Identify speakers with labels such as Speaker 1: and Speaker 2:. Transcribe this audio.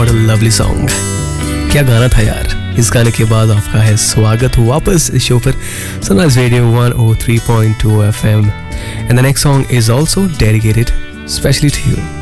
Speaker 1: What a lovely song, क्या गाना था यार। इस गाने के बाद आपका है स्वागत वापस इस शो पर sunrise radio 103.2 FM and the next song is also dedicated specially to you.